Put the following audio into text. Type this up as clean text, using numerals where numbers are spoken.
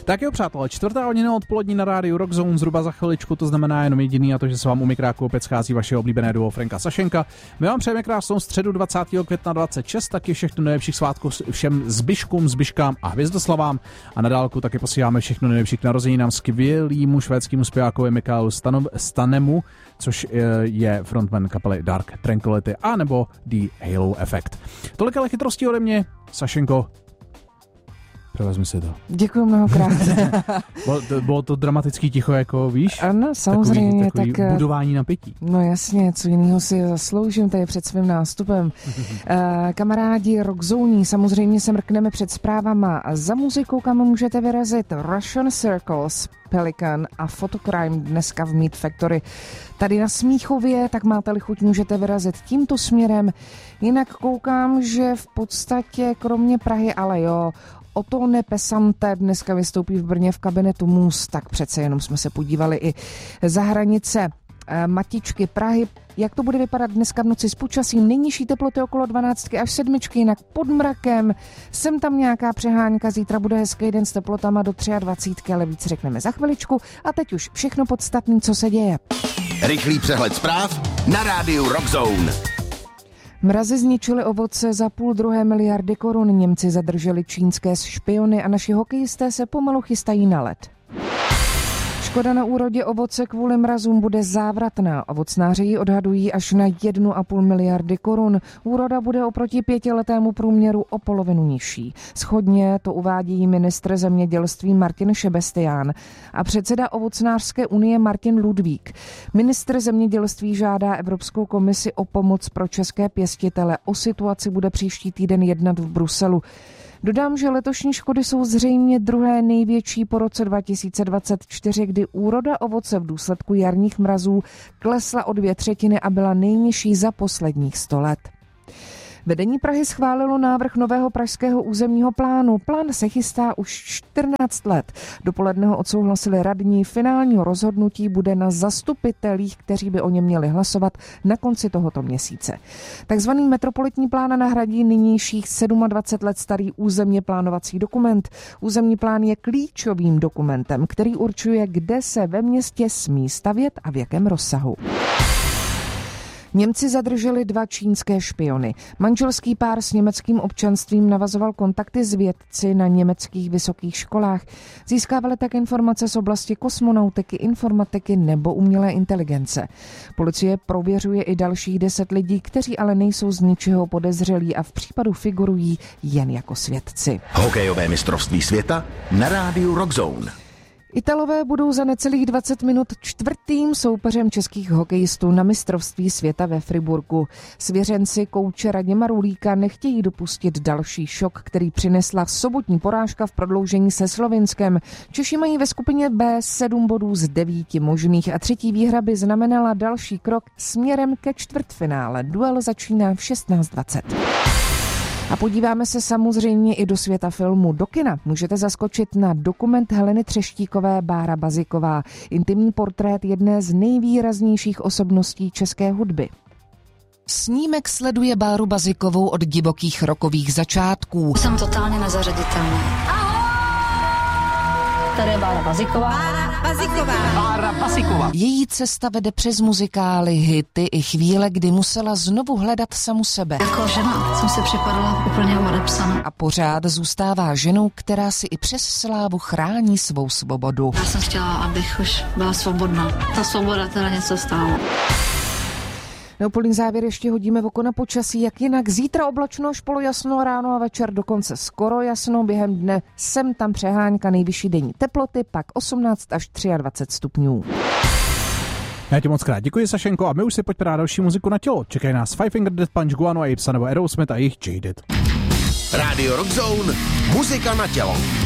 Tak jo, přátelé, 4:00 odpolední na rádiu Rock Zone zhruba za chviličku, to znamená jenom jediný a to, že se vám u mikráku opět schází vaše oblíbené duo Franka Sašenka. My vám přejeme krásnou středu 20. května 26, taky všechno nejlepších svátků všem zbyškům, zbyškám a hvězdoslavám a na dálku taky posíláme všechno nejlepších k narozeninám skvělýmu švédskému zpěvákovi Mikaelu Stanemu, což je frontman kapely Dark Tranquillity a nebo The Halo Effect. Tolik ale chytrostí ode mě, Sašenko. Prevezmi si to. Děkuji mnohokrát. Bylo to dramatický ticho, jako víš? Ano, samozřejmě. Takový budování napětí. No jasně, co jiného si zasloužím tady před svým nástupem. Kamarádi Rockzone, samozřejmě se mrkneme před zprávama. Za muzikou, kam můžete vyrazit, Russian Circles, Pelican a Photocrime dneska v Meat Factory. Tady na Smíchově, tak máte-li chuť, můžete vyrazit tímto směrem. Jinak koukám, že v podstatě kromě Prahy, ale jo, Otone Pesante dneska vystoupí v Brně v kabinetu Mus, tak přece jenom jsme se podívali i za hranice Matičky Prahy. Jak to bude vypadat dneska v noci s počasím? Nejnižší teploty okolo 12 až 7, jinak pod mrakem. Sem tam nějaká přehánka, zítra bude hezký den s teplotama do 23, ale víc řekneme za chviličku. A teď už všechno podstatné, co se děje. Rychlý přehled zpráv na rádiu Rock Zone. Mrazy zničily ovoce za 1,5 miliardy korun. Němci zadrželi čínské špiony a naši hokejisté se pomalu chystají na led. Škoda na úrodě ovoce kvůli mrazům bude závratná. Ovocnáři ji odhadují až na 1,5 miliardy korun. Úroda bude oproti 5letému průměru o polovinu nižší. Shodně to uvádí ministr zemědělství Martin Šebestián a předseda ovocnářské unie Martin Ludvík. Ministr zemědělství žádá Evropskou komisi o pomoc pro české pěstitele. O situaci bude příští týden jednat v Bruselu. Dodám, že letošní škody jsou zřejmě druhé největší po roce 2024, kdy úroda ovoce v důsledku jarních mrazů klesla o 2/3 a byla nejnižší za posledních 100 let. Vedení Prahy schválilo návrh nového pražského územního plánu. Plán se chystá už 14 let. Dopoledne ho odsouhlasili radní. Finální rozhodnutí bude na zastupitelích, kteří by o něm měli hlasovat na konci tohoto měsíce. Takzvaný metropolitní plán nahradí nynějších 27 let starý územně plánovací dokument. Územní plán je klíčovým dokumentem, který určuje, kde se ve městě smí stavět a v jakém rozsahu. Němci zadrželi 2 čínské špiony. Manželský pár s německým občanstvím navazoval kontakty s vědci na německých vysokých školách. Získávali tak informace z oblasti kosmonautiky, informatiky nebo umělé inteligence. Policie prověřuje i dalších 10 lidí, kteří ale nejsou z ničeho podezřelí a v případu figurují jen jako svědci. Hokejové mistrovství světa na rádiu Rock Zone. Italové budou za necelých 20 minut 4. soupeřem českých hokejistů na mistrovství světa ve Friburgu. Svěřenci kouče Radima Rulíka nechtějí dopustit další šok, který přinesla sobotní porážka v prodloužení se Slovinskem. Češi mají ve skupině B 7 bodů z 9 možných a 3. výhra by znamenala další krok směrem ke čtvrtfinále. Duel začíná v 16:20. A podíváme se samozřejmě i do světa filmu. Do kina můžete zaskočit na dokument Heleny Třeštíkové Bára Baziková, intimní portrét jedné z nejvýraznějších osobností české hudby. Snímek sleduje Báru Bazikovou od divokých rockových začátků. Jsem totálně nezařaditelná. Tady je Bára Baziková. Bára Baziková. Její cesta vede přes muzikály, hity i chvíle, kdy musela znovu hledat samu sebe. Jako žena jsem se připadala úplně odepsaná. A pořád zůstává ženou, která si i přes slávu chrání svou svobodu. Já jsem chtěla, abych už byla svobodná. Ta svoboda teda něco stála. Na úplný závěr ještě hodíme oko na počasí, jak jinak. Zítra oblačno až polojasno, ráno a večer dokonce skoro jasno, během dne sem tam přehánka, nejvyšší denní teploty, pak 18 až 23 stupňů. Já ti moc krát děkuji, Sašenko, a my už si pojďme dát další muziku na tělo. Čekají nás Five Finger Death Punch, Guano Apes nebo Aerosmith a jejich Jaded. Radio Rock Zone, muzika na tělo.